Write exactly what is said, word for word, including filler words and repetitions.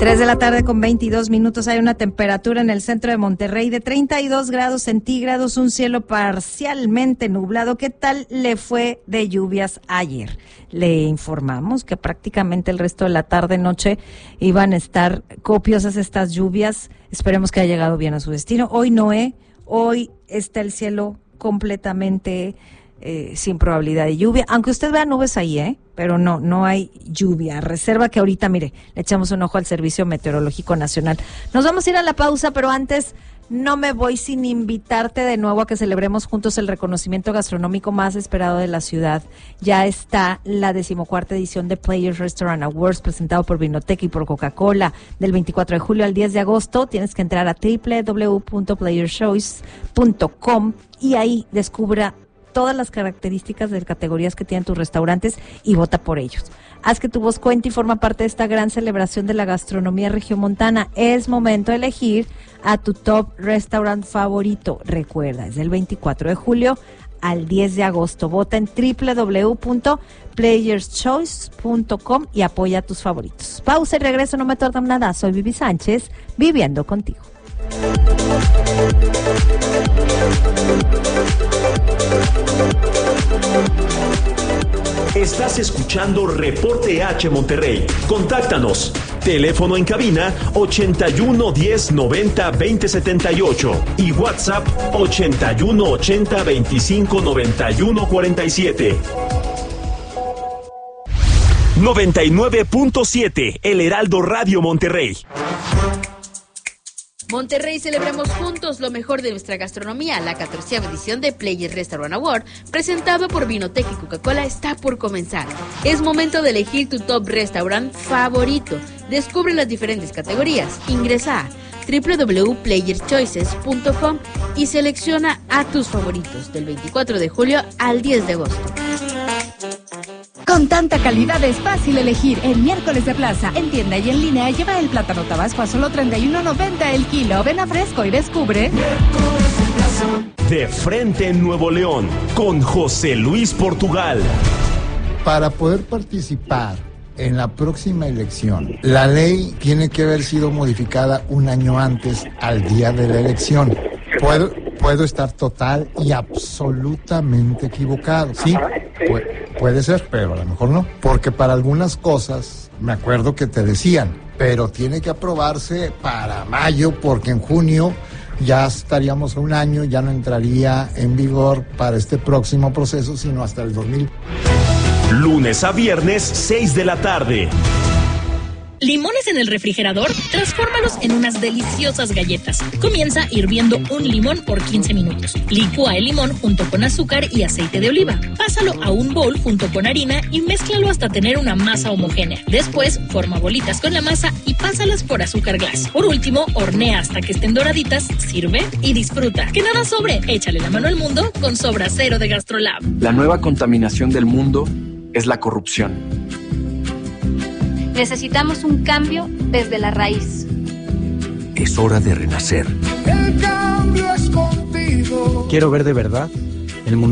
tres de la tarde con veintidós minutos. Hay una temperatura en el centro de Monterrey de treinta y dos grados centígrados, un cielo parcialmente nublado. ¿Qué tal le fue de lluvias ayer? Le informamos que prácticamente el resto de la tarde-noche iban a estar copiosas estas lluvias. Esperemos que haya llegado bien a su destino. Hoy no, ¿eh? Hoy está el cielo completamente eh, sin probabilidad de lluvia, aunque usted vea nubes ahí, ¿eh? Pero no, no hay lluvia. Reserva que ahorita, mire, le echamos un ojo al Servicio Meteorológico Nacional. Nos vamos a ir a la pausa, pero antes no me voy sin invitarte de nuevo a que celebremos juntos el reconocimiento gastronómico más esperado de la ciudad. Ya está la decimocuarta edición de Players Restaurant Awards, presentado por Vinoteca y por Coca-Cola, del veinticuatro de julio al diez de agosto. Tienes que entrar a doble u doble u doble u punto players choice punto com y ahí descubra todas las características de categorías que tienen tus restaurantes y vota por ellos. Haz que tu voz cuente y forma parte de esta gran celebración de la gastronomía regiomontana. Es momento de elegir a tu top restaurant favorito. Recuerda, es del veinticuatro de julio al diez de agosto. Vota en doble u doble u doble u punto players choice punto com y apoya a tus favoritos. Pausa y regreso, no me tardan nada. Soy Vivi Sánchez, viviendo contigo. Estás escuchando Reporte H Monterrey. Contáctanos. Teléfono en cabina ochenta y uno diez noventa veinte setenta y ocho y WhatsApp ochenta y uno ochenta veinticinco noventa y uno cuarenta y siete. noventa y nueve punto siete El Heraldo Radio Monterrey. Monterrey, celebremos juntos lo mejor de nuestra gastronomía. La catorceava edición de Players Restaurant Award, presentado por Vinoteca y Coca-Cola, está por comenzar. Es momento de elegir tu top restaurant favorito. Descubre las diferentes categorías. Ingresa a doble u doble u doble u punto players choices punto com y selecciona a tus favoritos del veinticuatro de julio al diez de agosto. Con tanta calidad es fácil elegir. El miércoles de plaza, en tienda y en línea, lleva el plátano tabasco a solo treinta y uno noventa el kilo. Ven a Fresco y descubre. De frente en Nuevo León, con José Luis Portugal. Para poder participar en la próxima elección, la ley tiene que haber sido modificada un año antes al día de la elección. Puedo, puedo estar total y absolutamente equivocado. Sí, puede, puede ser, pero a lo mejor no. Porque para algunas cosas, me acuerdo que te decían, pero tiene que aprobarse para mayo, porque en junio ya estaríamos a un año, ya no entraría en vigor para este próximo proceso, sino hasta el dos mil. Lunes a viernes, seis de la tarde. ¿Limones en el refrigerador? Transfórmalos en unas deliciosas galletas. Comienza hirviendo un limón por quince minutos. Licúa el limón junto con azúcar y aceite de oliva. Pásalo a un bowl junto con harina y mézclalo hasta tener una masa homogénea. Después, forma bolitas con la masa y pásalas por azúcar glass. Por último, hornea hasta que estén doraditas, sirve y disfruta. Que nada sobre, échale la mano al mundo con Sobra Cero de GastroLab. La nueva contaminación del mundo es la corrupción. Necesitamos un cambio desde la raíz. Es hora de renacer. El cambio es contigo. Quiero ver de verdad